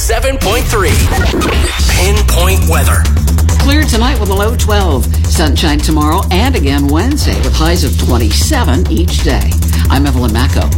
107.3. Pinpoint weather. Clear tonight with a low 12. Sunshine tomorrow and again Wednesday with highs of 27 each day. I'm Evelyn Macco.